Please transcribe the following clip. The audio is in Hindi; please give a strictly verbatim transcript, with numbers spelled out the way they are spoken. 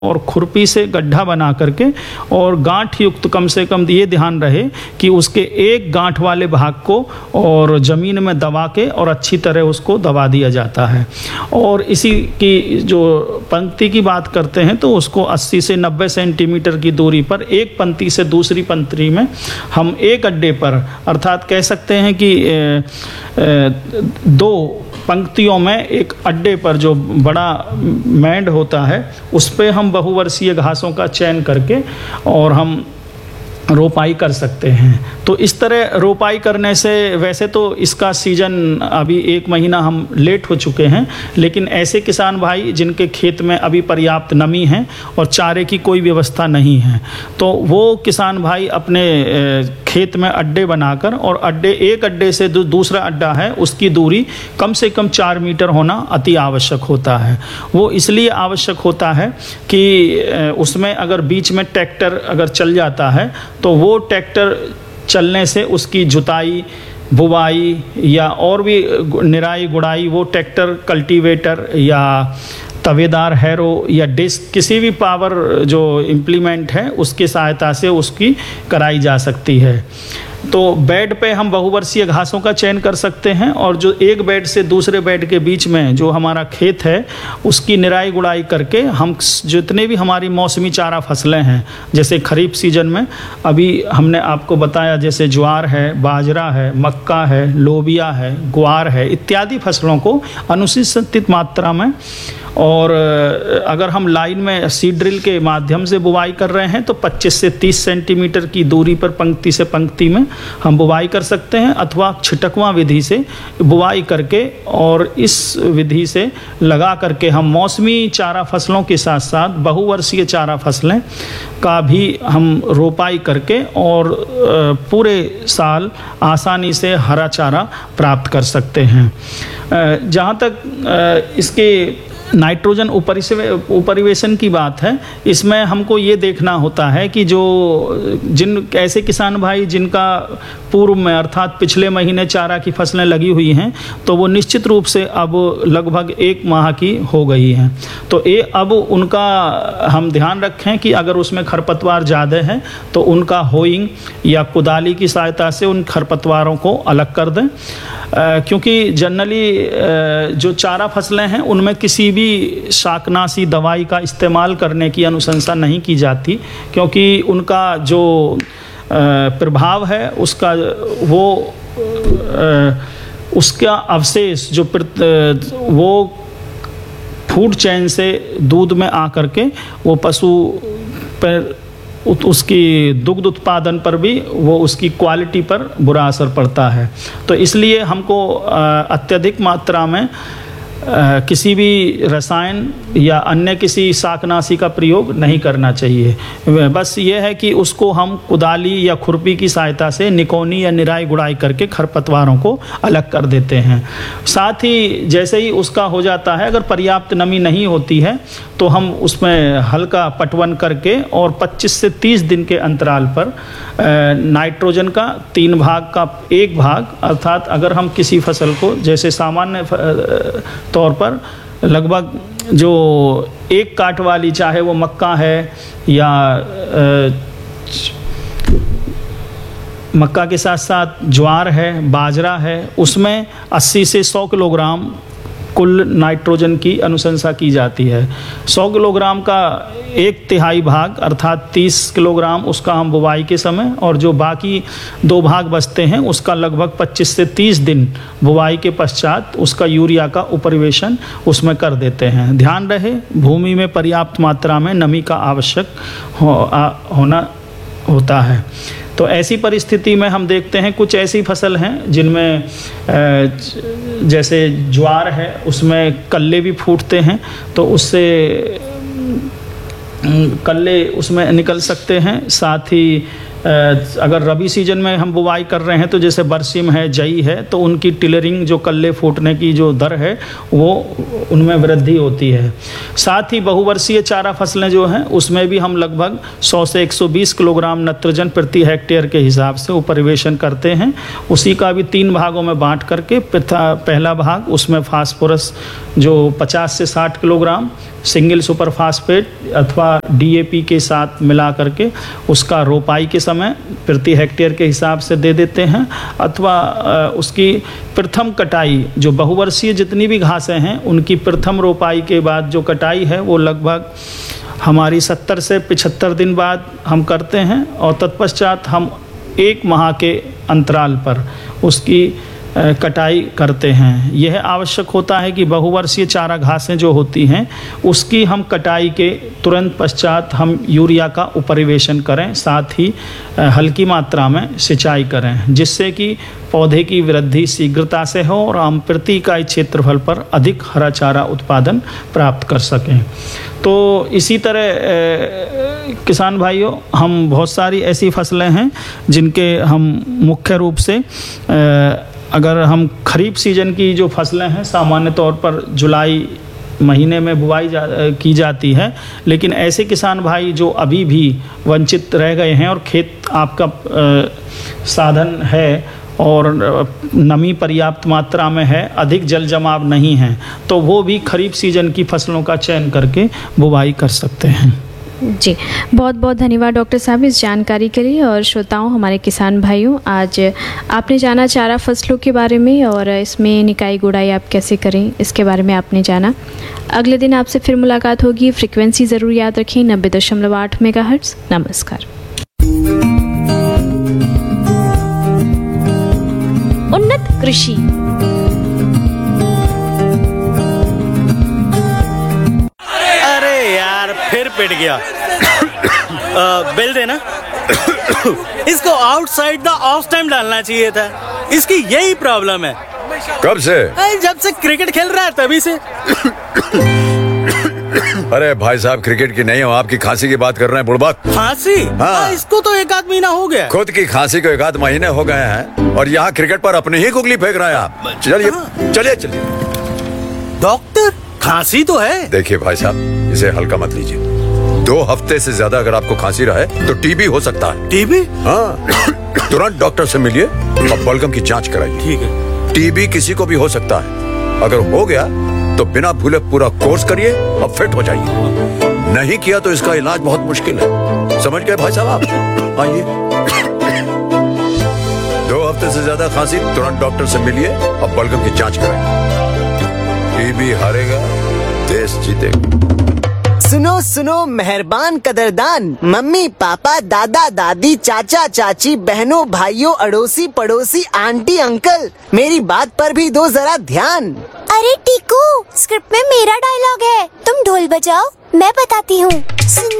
और खुरपी से गड्ढा बना करके और गांठ युक्त, कम से कम ये ध्यान रहे कि उसके एक गांठ वाले भाग को और ज़मीन में दबा के और अच्छी तरह उसको दबा दिया जाता है। और इसी की जो पंक्ति की बात करते हैं तो उसको अस्सी से नब्बे सेंटीमीटर की दूरी पर एक पंक्ति से दूसरी पंक्ति में हम एक अड्डे पर, अर्थात कह सकते हैं कि ए, ए, दो पंक्तियों में एक अड्डे पर जो बड़ा मैंड होता है उस पे हम बहुवर्षीय घासों का चयन करके और हम रोपाई कर सकते हैं। तो इस तरह रोपाई करने से, वैसे तो इसका सीजन अभी एक महीना हम लेट हो चुके हैं, लेकिन ऐसे किसान भाई जिनके खेत में अभी पर्याप्त नमी है और चारे की कोई व्यवस्था नहीं है, तो वो किसान भाई अपने खेत में अड्डे बनाकर, और अड्डे एक अड्डे से जो दूसरा अड्डा है उसकी दूरी कम से कम चार मीटर होना अति आवश्यक होता है। वो इसलिए आवश्यक होता है कि उसमें अगर बीच में ट्रैक्टर अगर चल जाता है तो वो ट्रैक्टर चलने से उसकी जुताई, बुवाई या और भी निराई गुड़ाई वो ट्रैक्टर, कल्टीवेटर या तवेदार हैरो या डिस्क, किसी भी पावर जो इम्प्लीमेंट है उसकी सहायता से उसकी कराई जा सकती है। तो बेड पे हम बहुवर्षीय घासों का चयन कर सकते हैं, और जो एक बेड से दूसरे बेड के बीच में जो हमारा खेत है उसकी निराई गुड़ाई करके हम जितने भी हमारी मौसमी चारा फसलें हैं, जैसे खरीफ सीजन में अभी हमने आपको बताया जैसे ज्वार है, बाजरा है, मक्का है, लोबिया है, ग्वार है इत्यादि फसलों को अनुसूचित मात्रा में, और अगर हम लाइन में सीड ड्रिल के माध्यम से बुवाई कर रहे हैं तो पच्चीस से तीस सेंटीमीटर की दूरी पर पंक्ति से पंक्ति में हम बुवाई कर सकते हैं, अथवा छिटकवा विधि से बुवाई करके और इस विधि से लगा करके हम मौसमी चारा फसलों के साथ साथ बहुवर्षीय चारा फसलें का भी हम रोपाई करके और पूरे साल आसानी से हरा चारा प्राप्त कर सकते हैं। जहाँ तक इसके नाइट्रोजन उपरिवेशन की बात है, इसमें हमको ये देखना होता है कि जो जिन ऐसे किसान भाई जिनका पूर्व में अर्थात पिछले महीने चारा की फसलें लगी हुई हैं तो वो निश्चित रूप से अब लगभग एक माह की हो गई हैं, तो ये अब उनका हम ध्यान रखें कि अगर उसमें खरपतवार ज़्यादा है तो उनका होइंग या कुदाली की सहायता से उन खरपतवारों को अलग कर दें, क्योंकि जनरली जो चारा फसलें हैं उनमें किसी भी शाकनाशी दवाई का इस्तेमाल करने की अनुशंसा नहीं की जाती, क्योंकि उनका जो प्रभाव है उसका वो उसका अवशेष जो वो फूड चेन से दूध में आ करके वो पशु पर उसकी दुग्ध उत्पादन पर भी, वो उसकी क्वालिटी पर बुरा असर पड़ता है। तो इसलिए हमको अत्यधिक मात्रा में आ, किसी भी रसायन या अन्य किसी शाकनाशी का प्रयोग नहीं करना चाहिए। बस ये है कि उसको हम कुदाली या खुरपी की सहायता से निकौनी या निराई गुड़ाई करके खरपतवारों को अलग कर देते हैं। साथ ही जैसे ही उसका हो जाता है, अगर पर्याप्त नमी नहीं होती है तो हम उसमें हल्का पटवन करके और पच्चीस से तीस दिन के अंतराल पर नाइट्रोजन का तीन भाग का एक भाग, अर्थात अगर हम किसी फसल को जैसे सामान्य तौर पर लगभग जो एक काट वाली, चाहे वो मक्का है या आ, मक्का के साथ साथ ज्वार है, बाजरा है, उसमें अस्सी से सौ किलोग्राम कुल नाइट्रोजन की अनुशंसा की जाती है। सौ किलोग्राम का एक तिहाई भाग अर्थात तीस किलोग्राम उसका हम बुवाई के समय, और जो बाकी दो भाग बचते हैं उसका लगभग पच्चीस से तीस दिन बुवाई के पश्चात उसका यूरिया का उपरिवेशन उसमें कर देते हैं। ध्यान रहे भूमि में पर्याप्त मात्रा में नमी का आवश्यक हो, आ, होना होता है। तो ऐसी परिस्थिति में हम देखते हैं कुछ ऐसी फसल हैं जिनमें जैसे ज्वार है उसमें कल्ले भी फूटते हैं, तो उससे कल्ले उसमें निकल सकते हैं। साथ ही अगर रबी सीजन में हम बुवाई कर रहे हैं तो जैसे बरसीम है, जई है, तो उनकी टिलरिंग जो कल्ले फूटने की जो दर है वो उनमें वृद्धि होती है। साथ ही बहुवर्षीय चारा फसलें जो हैं उसमें भी हम लगभग सौ से एक सौ बीस किलोग्राम नाइट्रोजन प्रति हेक्टेयर के हिसाब से उपरिवेशन करते हैं। उसी का भी तीन भागों में बांट करके पहला भाग उसमें फास्फोरस जो पचास से साठ किलोग्राम, सिंगल सुपर फास्फेट अथवा डी ए पी के साथ मिला करके उसका रोपाई के समय प्रति हेक्टेयर के हिसाब से दे देते हैं, अथवा उसकी प्रथम कटाई, जो बहुवर्षीय जितनी भी घासें हैं उनकी प्रथम रोपाई के बाद जो कटाई है वो लगभग हमारी सत्तर से पचहत्तर दिन बाद हम करते हैं, और तत्पश्चात हम एक माह के अंतराल पर उसकी कटाई करते हैं। यह आवश्यक होता है कि बहुवर्षीय चारा घासें जो होती हैं उसकी हम कटाई के तुरंत पश्चात हम यूरिया का उपरिवेशन करें, साथ ही हल्की मात्रा में सिंचाई करें, जिससे कि पौधे की वृद्धि शीघ्रता से हो और हम प्रति इकाई क्षेत्रफल पर अधिक हरा चारा उत्पादन प्राप्त कर सकें। तो इसी तरह किसान भाइयों, हम बहुत सारी ऐसी फसलें हैं जिनके हम मुख्य रूप से अगर हम खरीफ सीजन की जो फसलें हैं सामान्य तौर पर जुलाई महीने में बुआई जा, की जाती है, लेकिन ऐसे किसान भाई जो अभी भी वंचित रह गए हैं और खेत आपका आ, साधन है और नमी पर्याप्त मात्रा में है, अधिक जल जमाव नहीं है, तो वो भी खरीफ सीजन की फसलों का चयन करके बुवाई कर सकते हैं। जी, बहुत बहुत धन्यवाद डॉक्टर साहब इस जानकारी के लिए। और श्रोताओं, हमारे किसान भाइयों, आज आपने जाना चारा फसलों के बारे में और इसमें निकाई गुड़ाई आप कैसे करें इसके बारे में आपने जाना। अगले दिन आपसे फिर मुलाकात होगी। फ्रीक्वेंसी ज़रूर याद रखें, नब्बे दशमलव आठ मेगाहर्ट्ज़। नमस्कार। उन्नत कृषि। फिर पिट गया। आ, बिल देना। इसको आउटसाइड द ऑफ टाइम डालना चाहिए था। इसकी यही प्रॉब्लम है। कब से? जब से क्रिकेट खेल रहा है तभी से। अरे भाई साहब, क्रिकेट की नहीं हो, आपकी खांसी की बात कर रहे हैं बुढ़बा। खांसी? हाँ। इसको तो एक आध महीना हो गया। खुद की खांसी को एक आध महीने हो गए हैं और यहाँ क्रिकेट पर अपनी ही कुगली फेंक रहे हैं आप। चलिए चलिए चलिए। डॉक्टर, खांसी तो है। देखिए भाई साहब, इसे हल्का मत लीजिए। दो हफ्ते से ज्यादा अगर आपको खांसी रहे तो टीबी हो सकता है। टीबी? हाँ, तुरंत डॉक्टर से मिलिए और बलगम की जांच कराइए। ठीक है। टीबी किसी को भी हो सकता है। अगर हो गया तो बिना भूले पूरा कोर्स करिए और फिट हो जाइए। नहीं किया तो इसका इलाज बहुत मुश्किल है। समझ गए भाई साहब आप? आइए। दो हफ्ते से ज्यादा खांसी, तुरंत डॉक्टर से मिलिए और बलगम की जांच कराइए। टीबी हारेगा, देश जीतेगा। सुनो सुनो मेहरबान कदरदान, मम्मी पापा दादा दादी चाचा चाची बहनों भाइयों अड़ोसी पड़ोसी आंटी अंकल, मेरी बात पर भी दो जरा ध्यान। अरे टीकू, स्क्रिप्ट में मेरा डायलॉग है, तुम ढोल बजाओ, मैं बताती हूँ। सुनो